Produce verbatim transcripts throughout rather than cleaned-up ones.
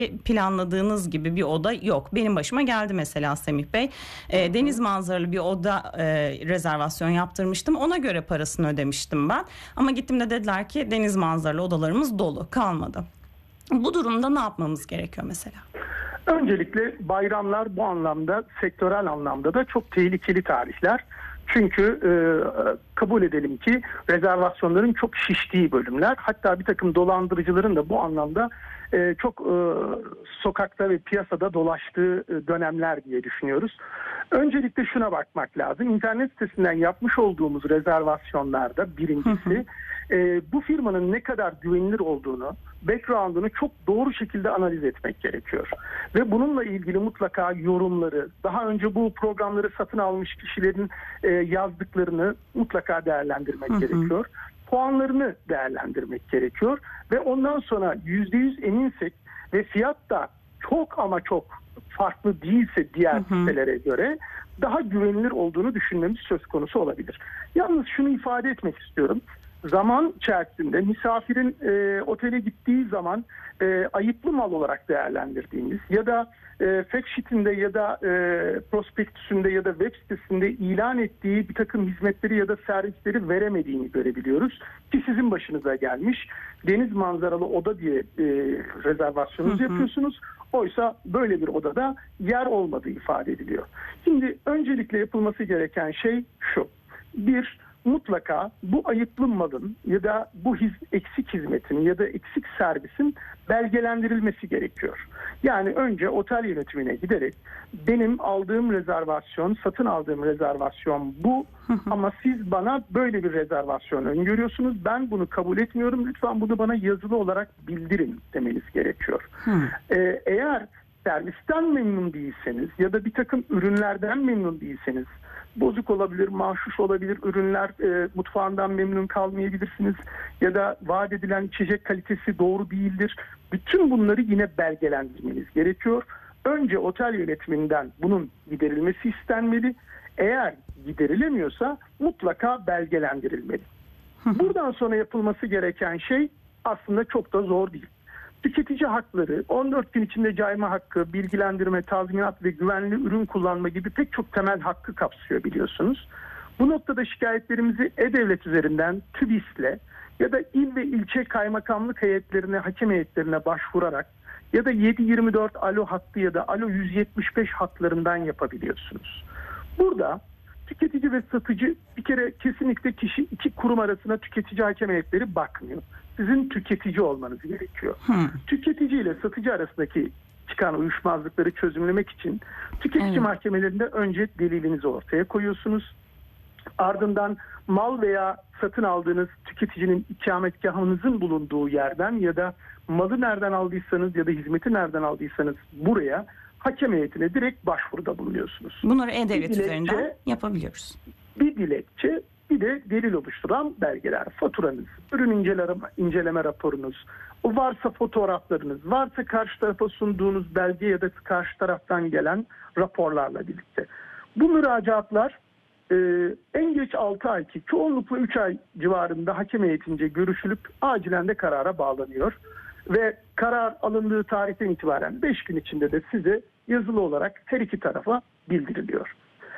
planladığınız gibi bir oda yok. Benim başıma geldi mesela Semih Bey. E, deniz manzaralı bir oda e, rezervasyon yaptırmıştım. Ona göre parasını ödemiştim ben. Ama gittim de dediler ki deniz manzaralı odalarımız dolu, kalmadı. Bu durumda ne yapmamız gerekiyor mesela? Öncelikle bayramlar bu anlamda, sektörel anlamda da çok tehlikeli tarihler. Çünkü e, kabul edelim ki rezervasyonların çok şiştiği bölümler, hatta bir takım dolandırıcıların da bu anlamda e, çok e, sokakta ve piyasada dolaştığı e, dönemler diye düşünüyoruz. Öncelikle şuna bakmak lazım. İnternet sitesinden yapmış olduğumuz rezervasyonlarda birincisi e, bu firmanın ne kadar güvenilir olduğunu, background'unu çok doğru şekilde analiz etmek gerekiyor. Ve bununla ilgili mutlaka yorumları, daha önce bu programları satın almış kişilerin e, yazdıklarını mutlaka değerlendirmek hı hı. gerekiyor. Puanlarını değerlendirmek gerekiyor. Ve ondan sonra yüzde yüz eminsek ve fiyat da çok ama çok farklı değilse diğer hı hı. sitelere göre daha güvenilir olduğunu düşünmemiz söz konusu olabilir. Yalnız şunu ifade etmek istiyorum. Zaman içerisinde misafirin e, otele gittiği zaman e, ayıplı mal olarak değerlendirdiğimiz ya da e, fact sheet'inde ya da e, prospektüsünde ya da web sitesinde ilan ettiği bir takım hizmetleri ya da servisleri veremediğini görebiliyoruz. Ki sizin başınıza gelmiş, deniz manzaralı oda diye e, rezervasyonunuzu hı hı. yapıyorsunuz. Oysa böyle bir odada yer olmadığı ifade ediliyor. Şimdi öncelikle yapılması gereken şey şu. Bir, mutlaka bu ayıplı malın ya da bu hiz, eksik hizmetin ya da eksik servisin belgelendirilmesi gerekiyor. Yani önce otel yönetimine giderek benim aldığım rezervasyon, satın aldığım rezervasyon bu ama siz bana böyle bir rezervasyon öngörüyorsunuz. Ben bunu kabul etmiyorum. Lütfen bunu bana yazılı olarak bildirin demeniz gerekiyor. Ee, eğer servisten memnun değilseniz ya da bir takım ürünlerden memnun değilseniz, bozuk olabilir, mahşuş olabilir ürünler, e, mutfağından memnun kalmayabilirsiniz ya da vaat edilen içecek kalitesi doğru değildir. Bütün bunları yine belgelendirmeniz gerekiyor. Önce otel yönetiminden bunun giderilmesi istenmeli. Eğer giderilemiyorsa mutlaka belgelendirilmeli. Buradan sonra yapılması gereken şey aslında çok da zor değil. Tüketici hakları, on dört gün içinde cayma hakkı, bilgilendirme, tazminat ve güvenli ürün kullanma gibi pek çok temel hakkı kapsıyor biliyorsunuz. Bu noktada şikayetlerimizi E-Devlet üzerinden TÜBİS'le ya da il ve ilçe kaymakamlık heyetlerine, hakem heyetlerine başvurarak ya da yedi yirmi dört alo hattı ya da alo yüz yetmiş beş hatlarından yapabiliyorsunuz. Burada tüketici ve satıcı bir kere kesinlikle kişi iki kurum arasına tüketici hakem heyetleri bakmıyor. Sizin tüketici olmanız gerekiyor. Hmm. Tüketici ile satıcı arasındaki çıkan uyuşmazlıkları çözümlemek için tüketici evet. mahkemelerinde önce delilinizi ortaya koyuyorsunuz. Ardından mal veya satın aldığınız tüketicinin ikametgahınızın bulunduğu yerden ya da malı nereden aldıysanız ya da hizmeti nereden aldıysanız buraya hakem heyetine direkt başvuruda bulunuyorsunuz. Bunları E-Devlet üzerinden yapabiliyoruz. Bir dilekçe, bir de delil oluşturan belgeler, faturanız, ürün inceleme, inceleme raporunuz, varsa fotoğraflarınız, varsa karşı tarafa sunduğunuz belge ya da karşı taraftan gelen raporlarla birlikte. Bu müracaatlar e, en geç altı ay ki çoğunlukla üç ay civarında hakem heyetince görüşülüp acilen de karara bağlanıyor. Ve karar alındığı tarihten itibaren beş gün içinde de size yazılı olarak her iki tarafa bildiriliyor.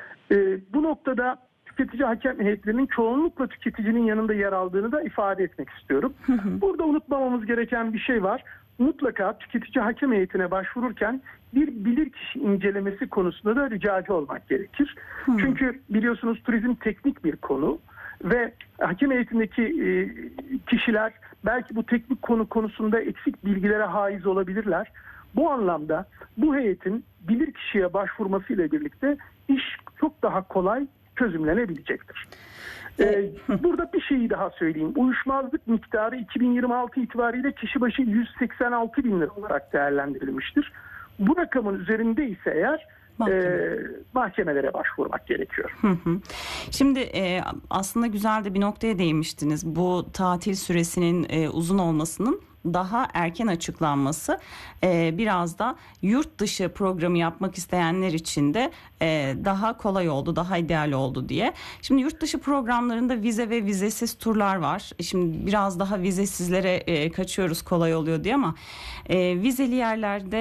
E, bu noktada tüketici hakem heyetlerinin çoğunlukla tüketicinin yanında yer aldığını da ifade etmek istiyorum. Burada unutmamamız gereken bir şey var. Mutlaka tüketici hakem heyetine başvururken bir bilirkişi incelemesi konusunda da ricacı olmak gerekir. Çünkü biliyorsunuz turizm teknik bir konu ve hakem heyetindeki e, kişiler belki bu teknik konu konusunda eksik bilgilere haiz olabilirler. Bu anlamda bu heyetin bilirkişiye başvurmasıyla birlikte iş çok daha kolay çözümlenebilecektir. Ee, burada bir şeyi daha söyleyeyim. Uyuşmazlık miktarı iki bin yirmi altı itibariyle kişi başı yüz seksen altı bin lira olarak değerlendirilmiştir. Bu rakamın üzerinde ise eğer Mahkeme. e, mahkemelere başvurmak gerekiyor. Hı hı. Şimdi e, aslında güzel de bir noktaya değinmiştiniz. Bu tatil süresinin e, uzun olmasının daha erken açıklanması e, biraz da yurt dışı programı yapmak isteyenler için de e, daha kolay oldu, daha ideal oldu diye. Şimdi yurt dışı programlarında vize ve vizesiz turlar var. Şimdi biraz daha vizesizlere e, kaçıyoruz kolay oluyor diye ama e, vizeli yerlerde